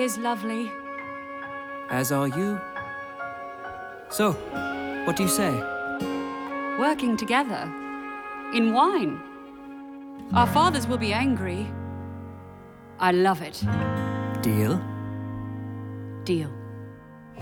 always lovely. As are you. So, what do you say? Working together. In wine. Our fathers will be angry. I love it. Deal? Deal.